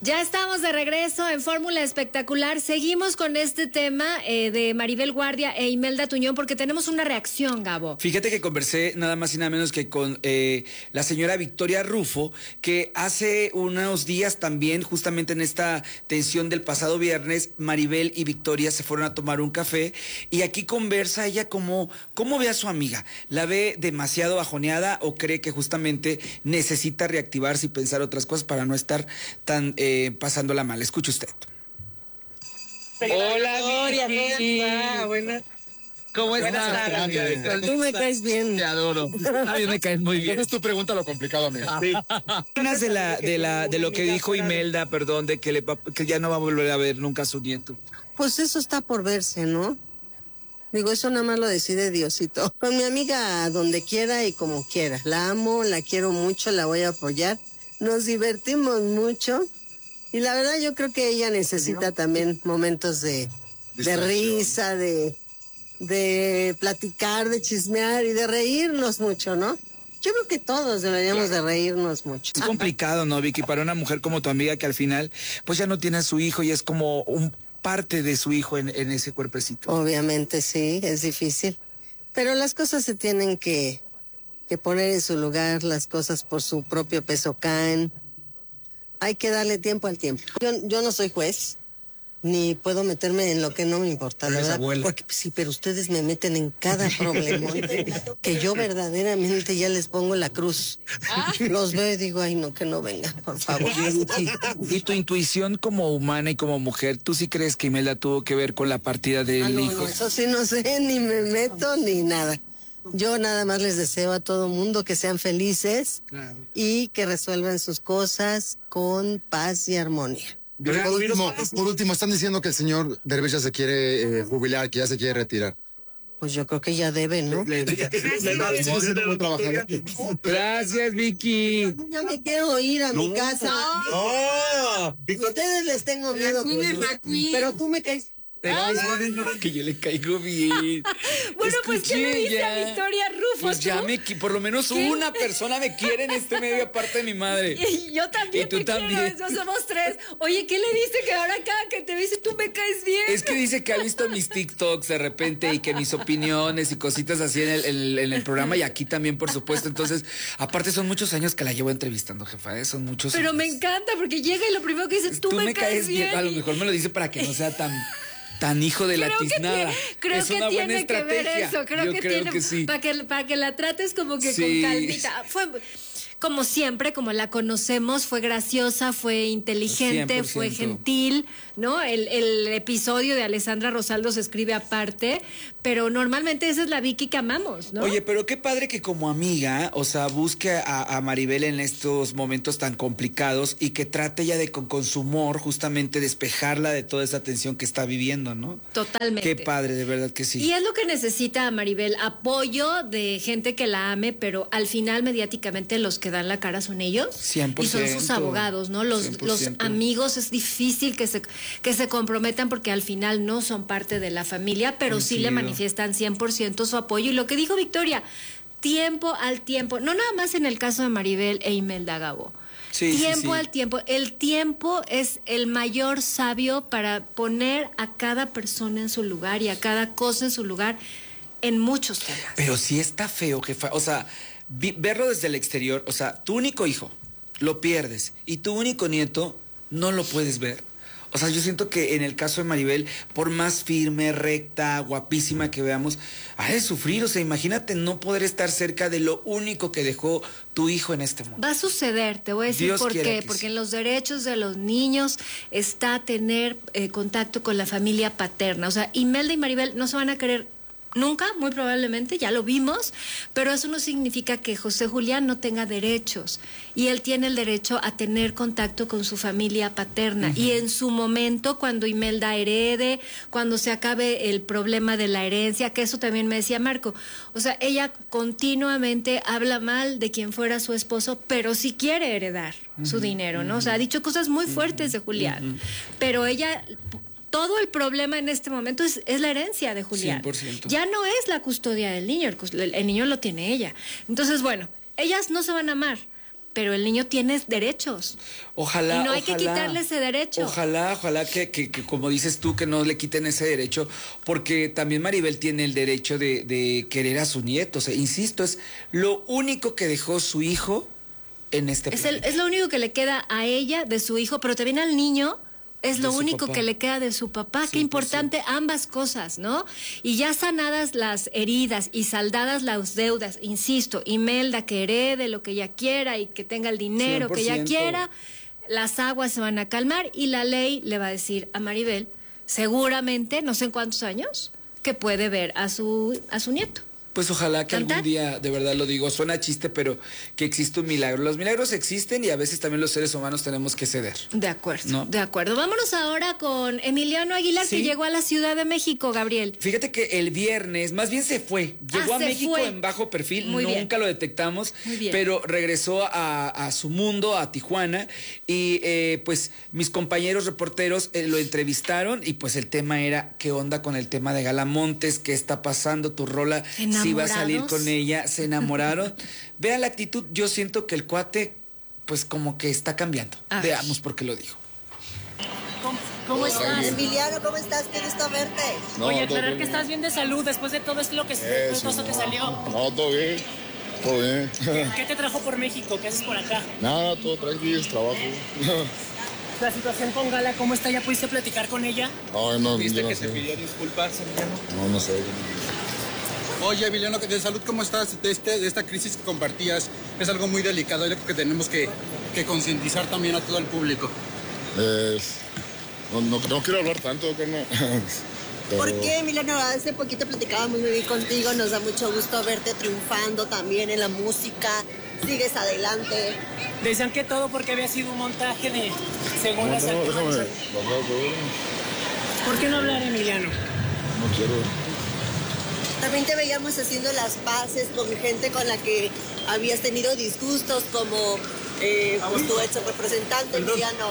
Ya estamos de regreso en Fórmula Espectacular. Seguimos con este tema de Maribel Guardia e Imelda Tuñón porque tenemos una reacción, Gabo. Fíjate que conversé nada más y nada menos que con la señora Victoria Rufo, que hace unos días también, justamente en esta tensión del pasado viernes, Maribel y Victoria se fueron a tomar un café y aquí conversa ella cómo ve a su amiga. ¿La ve demasiado bajoneada o cree que justamente necesita reactivarse y pensar otras cosas para no estar tan pasándola mal? Escuche usted. Hola, Gloria, buena. ¿Cómo estás? Tú me caes bien. Te adoro. A mí me caes muy bien. Es tu pregunta lo complicado, amiga. Sí. De lo que dijo Imelda, perdón, de que ya no va a volver a ver nunca a su nieto. Pues eso está por verse, ¿no? Digo, eso nada más lo decide Diosito. Con mi amiga donde quiera y como quiera. La amo, la quiero mucho, la voy a apoyar. Nos divertimos mucho. Y la verdad yo creo que ella necesita también momentos de risa, de platicar, de chismear y de reírnos mucho, ¿no? Yo creo que todos deberíamos de reírnos mucho. Es complicado, ¿no, Vicky? Para una mujer como tu amiga que al final pues ya no tiene a su hijo y es como parte de su hijo en ese cuerpecito. Obviamente sí, es difícil. Pero las cosas se tienen que poner en su lugar, las cosas por su propio peso caen. Hay que darle tiempo al tiempo. Yo no soy juez, ni puedo meterme en lo que no me importa, la verdad. Porque sí, pero ustedes me meten en cada problema que yo verdaderamente ya les pongo la cruz. Los veo y digo, ay no, que no vengan, por favor. Y tu intuición como humana y como mujer, ¿tú sí crees que Imelda tuvo que ver con la partida del hijo? No, eso sí no sé, ni me meto, ni nada. Yo nada más les deseo a todo mundo que sean felices y que resuelvan sus cosas con paz y armonía. Por último, están diciendo que el señor Derbez ya se quiere jubilar, que ya se quiere retirar. Pues yo creo que ya debe, ¿no? Gracias, Vicky. Ya me quiero ir a mi casa. Ustedes les tengo miedo, pero tú me caes. Que yo le caigo bien. Bueno, pues, ¿qué le dice a Victoria Rufo? Pues ya por lo menos una persona me quiere en este medio aparte de mi madre. Y yo también. Y tú también. Quiero, somos tres. Oye, ¿qué le dice que ahora cada que te dice tú me caes bien? Es que dice que ha visto mis TikToks de repente y que mis opiniones y cositas así en el programa y aquí también, por supuesto. Entonces, aparte son muchos años que la llevo entrevistando, jefa, son muchos Pero años. Me encanta porque llega y lo primero que dice, tú me caes bien. A lo mejor me lo dice para que no sea tan hijo de la tiznada. Creo es que una buena tiene que ver estrategia. eso. Creo que sí. Para que la trates como que con calmita. Fue como siempre, como la conocemos, fue graciosa, fue inteligente, 100%. Fue gentil, ¿no? El episodio de Alessandra Rosaldo se escribe aparte, pero normalmente esa es la Vicky que amamos, ¿no? Oye, pero qué padre que como amiga, o sea, busque a Maribel en estos momentos tan complicados y que trate ya de con su humor justamente despejarla de toda esa tensión que está viviendo, ¿no? Totalmente. Qué padre, de verdad que sí. Y es lo que necesita Maribel, apoyo de gente que la ame, pero al final mediáticamente los que dan la cara son ellos 100%, y son sus abogados, ¿no? Los amigos es difícil que se comprometan porque al final no son parte de la familia, pero sí le manifiestan 100% su apoyo. Y lo que dijo Victoria, tiempo al tiempo, no nada más en el caso de Maribel e Imelda, Gabo. Tiempo al tiempo. El tiempo es el mayor sabio para poner a cada persona en su lugar y a cada cosa en su lugar en muchos temas. Pero sí está feo, jefa. O sea, verlo desde el exterior, o sea, tu único hijo lo pierdes y tu único nieto no lo puedes ver. O sea, yo siento que en el caso de Maribel, por más firme, recta, guapísima que veamos, ha de sufrir. O sea, imagínate no poder estar cerca de lo único que dejó tu hijo en este mundo. Va a suceder, te voy a decir por qué. Porque en los derechos de los niños está tener contacto con la familia paterna. O sea, Imelda y Maribel no se van a querer nunca, muy probablemente, ya lo vimos, pero eso no significa que José Julián no tenga derechos. Y él tiene el derecho a tener contacto con su familia paterna. Y en su momento, cuando Imelda herede, cuando se acabe el problema de la herencia, que eso también me decía Marco. O sea, ella continuamente habla mal de quien fuera su esposo, pero sí quiere heredar su dinero, ¿no? O sea, ha dicho cosas muy fuertes de Julián. Pero ella... Todo el problema en este momento es la herencia de Julián. 100%. Ya no es la custodia del niño, el niño lo tiene ella. Entonces, bueno, ellas no se van a amar, pero el niño tiene derechos. Ojalá. Y no hay que quitarle ese derecho. Ojalá que, como dices tú, que no le quiten ese derecho, porque también Maribel tiene el derecho de querer a su nieto. O sea, insisto, es lo único que dejó su hijo en este planeta. Es lo único que le queda a ella de su hijo, pero también al niño. Es lo único que le queda de su papá. 100%. Qué importante ambas cosas, ¿no? Y ya sanadas las heridas y saldadas las deudas, insisto, Imelda que herede lo que ella quiera y que tenga el dinero 100%. Que ella quiera, las aguas se van a calmar y la ley le va a decir a Maribel, seguramente, no sé en cuántos años, que puede ver a su nieto. Pues ojalá que algún día, de verdad lo digo, suena chiste, pero que existe un milagro. Los milagros existen y a veces también los seres humanos tenemos que ceder. De acuerdo, ¿no? De acuerdo. Vámonos ahora con Emiliano Aguilar, ¿sí? Que llegó a la Ciudad de México, Gabriel. Fíjate que el viernes, más bien se fue. Llegó a México en bajo perfil, nunca lo detectamos, pero regresó a su mundo, a Tijuana, y pues mis compañeros reporteros lo entrevistaron y pues el tema era, ¿qué onda con el tema de Galamontes? ¿Qué está pasando? Tu rola... Si va a salir con ella, se enamoraron. Vean la actitud, yo siento que el cuate, pues como que está cambiando. Veamos por qué lo dijo. ¿Cómo estás? Emiliano, ¿cómo estás? Qué gusto verte. No, oye, aclarar que estás bien de salud después de todo esto que te salió. No, todo bien. Todo bien. ¿Qué te trajo por México? ¿Qué haces por acá? Nada, todo tranquilo, es trabajo. La situación con Gala, ¿cómo está? ¿Ya pudiste platicar con ella? No. ¿Viste no que sé. se pidió disculpas, Emiliano? No sé. Oye, Emiliano, de salud, ¿cómo estás? De esta crisis que compartías, es algo muy delicado, algo que tenemos que concientizar también a todo el público. No quiero hablar tanto, carnal. Pero... ¿Por qué, Emiliano? Hace poquito platicábamos muy bien contigo, nos da mucho gusto verte triunfando también en la música, sigues adelante. Decían que todo porque había sido un montaje de según las actuaciones. ¿Por qué no hablar, Emiliano? No quiero. También te veíamos haciendo las paces con gente con la que habías tenido disgustos, como pues, tu ex representante, Emiliano.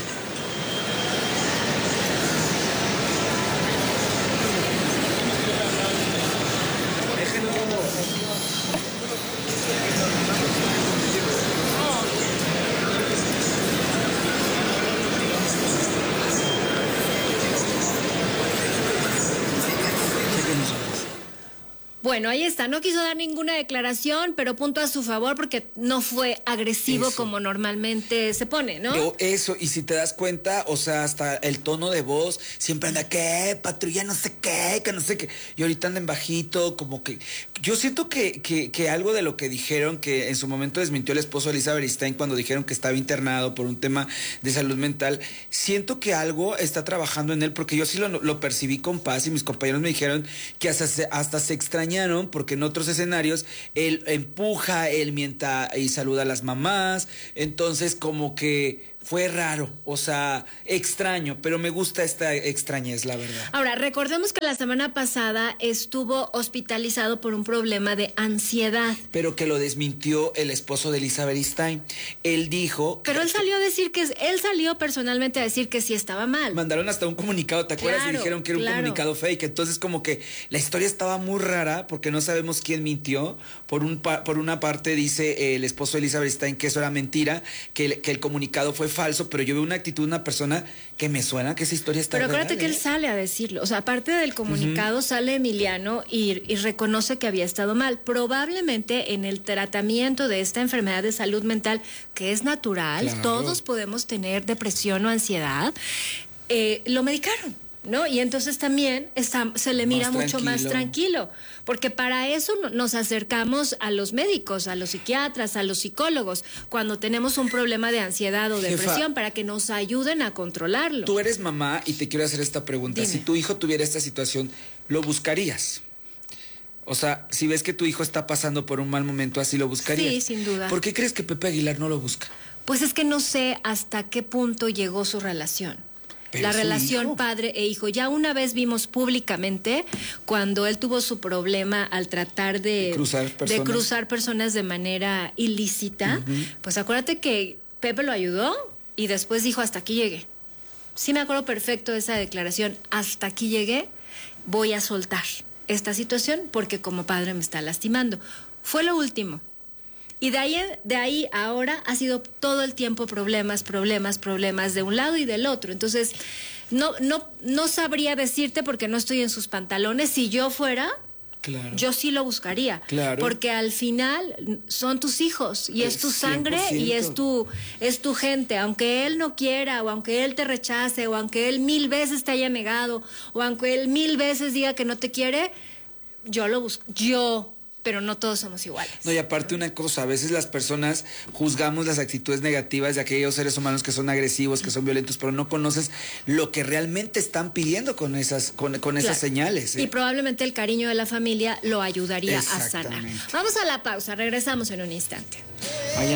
Bueno, ahí está. No quiso dar ninguna declaración, pero punto a su favor porque no fue agresivo como normalmente se pone, ¿no? Pero eso, y si te das cuenta, o sea, hasta el tono de voz siempre anda, ¿qué? Patrulla no sé qué, que no sé qué. Y ahorita anda en bajito, como que... Yo siento que algo de lo que dijeron, que en su momento desmintió el esposo de Elizabeth Stein cuando dijeron que estaba internado por un tema de salud mental, siento que algo está trabajando en él, porque yo sí lo percibí con paz y mis compañeros me dijeron que hasta se extrañaron porque en otros escenarios él empuja, él mienta y saluda a las mamás, entonces como que fue raro, o sea, extraño, pero me gusta esta extrañez, la verdad. Ahora, recordemos que la semana pasada estuvo hospitalizado por un problema de ansiedad. Pero que lo desmintió el esposo de Elizabeth Stein. Él dijo... Pero él salió a decir él salió personalmente a decir que sí estaba mal. Mandaron hasta un comunicado, ¿te acuerdas? Y dijeron que era un comunicado fake. Entonces como que la historia estaba muy rara porque no sabemos quién mintió. Por una parte dice el esposo de Elizabeth Stein que eso era mentira, que el comunicado fue falso, pero yo veo una actitud de una persona que me suena que esa historia está Pero acuérdate que él sale a decirlo. O sea, aparte del comunicado, sale Emiliano y reconoce que había estado mal. Probablemente en el tratamiento de esta enfermedad de salud mental, que es natural, todos podemos tener depresión o ansiedad, lo medicaron, ¿no? Y entonces también se le mira mucho más tranquilo, porque para eso nos acercamos a los médicos, a los psiquiatras, a los psicólogos, cuando tenemos un problema de ansiedad o depresión, para que nos ayuden a controlarlo. Tú eres mamá y te quiero hacer esta pregunta. Dime. Si tu hijo tuviera esta situación, ¿lo buscarías? O sea, si ves que tu hijo está pasando por un mal momento, ¿así lo buscarías? Sí, sin duda. ¿Por qué crees que Pepe Aguilar no lo busca? Pues es que no sé hasta qué punto llegó su relación. La relación padre e hijo. Ya una vez vimos públicamente cuando él tuvo su problema al tratar de cruzar personas de manera ilícita. Pues acuérdate que Pepe lo ayudó y después dijo, hasta aquí llegué. Sí me acuerdo perfecto de esa declaración. Hasta aquí llegué, voy a soltar esta situación porque como padre me está lastimando. Fue lo último. Y de ahí ahora ha sido todo el tiempo problemas de un lado y del otro. Entonces, no sabría decirte porque no estoy en sus pantalones. Si yo fuera, claro, yo sí lo buscaría. Claro. Porque al final son tus hijos y es tu sangre 100%. Y es tu gente. Aunque él no quiera, o aunque él te rechace, o aunque él 1000 veces te haya negado, o aunque él 1000 veces diga que no te quiere, yo lo busco. Pero no todos somos iguales. No, y aparte una cosa, a veces las personas juzgamos las actitudes negativas de aquellos seres humanos que son agresivos, que son violentos, pero no conoces lo que realmente están pidiendo con esas señales. Y probablemente el cariño de la familia lo ayudaría a sanar. Vamos a la pausa, regresamos en un instante. Vayan